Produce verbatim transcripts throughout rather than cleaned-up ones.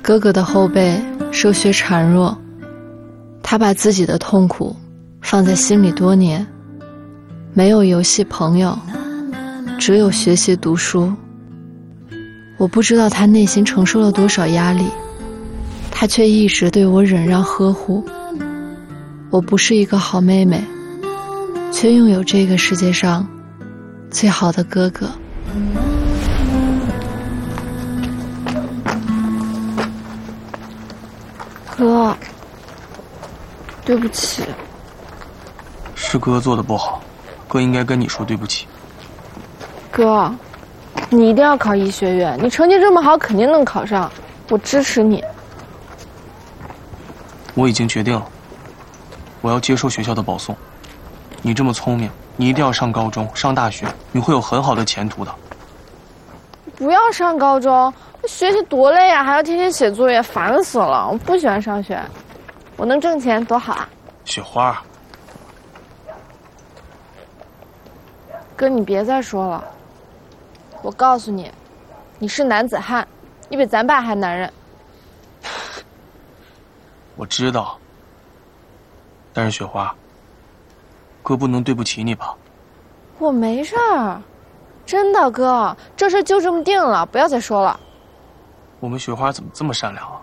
哥哥的后背受血孱弱，他把自己的痛苦放在心里多年，没有游戏朋友，只有学习读书。我不知道他内心承受了多少压力，他却一直对我忍让呵护。我不是一个好妹妹，却拥有这个世界上最好的哥哥。哥，对不起。 是哥做的不好，哥应该跟你说对不起。 哥，你一定要考医学院，你成绩这么好，肯定能考上，我支持你。 我已经决定了，我要接受学校的保送。你这么聪明，你一定要上高中、上大学，你会有很好的前途的。 不要上高中，学习多累呀，还要天天写作业，烦死了！我不喜欢上学，我能挣钱多好啊！ 雪花， 哥，你别再说了。我告诉你，你是男子汉，你比咱爸还男人。 我知道，但是雪花，哥不能对不起你吧？ 我没事儿，真的哥，这事就这么定了，不要再说了。 我们雪花怎么这么善良啊？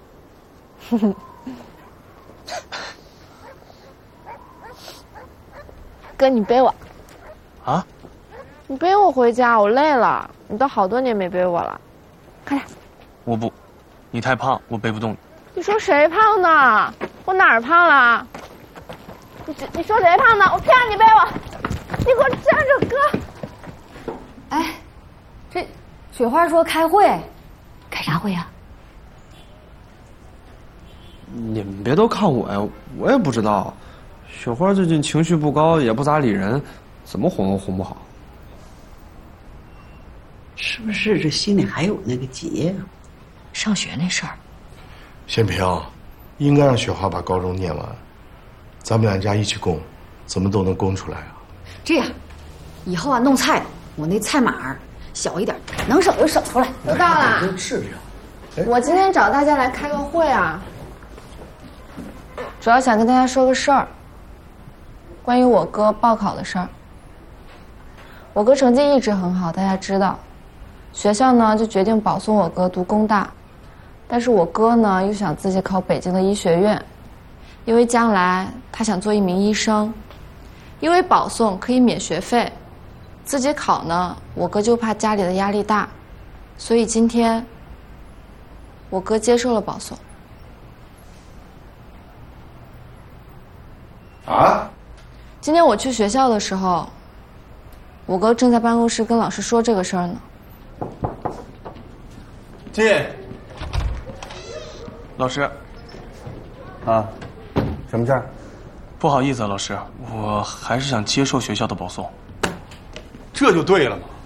哥，你背我。 啊？ 你背我回家，我累了。你都好多年没背我了，快点。 我不，你太胖，我背不动你。 你说谁胖呢？我哪儿胖了？你你说谁胖呢？我骗你背我，你给我站着，哥。 哎，这雪花说开会，开啥会呀？ 你们别都看我呀，我也不知道。雪花最近情绪不高，也不咋理人，怎么哄都哄不好。 是不是这心里还有那个结呀？ 上学那事儿， 显平，应该让雪花把高中念完，咱们两家一起供，怎么都能供出来啊。 这样，以后啊弄菜，我那菜码儿小一点，能省就省出来。 都到了， 是这样。 我今天找大家来开个会啊，主要想跟大家说个事儿，关于我哥报考的事儿。我哥成绩一直很好，大家知道，学校呢就决定保送我哥读工大，但是我哥呢又想自己考北京的医学院，因为将来他想做一名医生，因为保送可以免学费，自己考呢，我哥就怕家里的压力大，所以今天我哥接受了保送。 啊？ 今天我去学校的时候，我哥正在办公室跟老师说这个事儿呢。 进。老师。 啊，什么事儿？ 不好意思啊，老师，我还是想接受学校的保送。 这就对了嘛。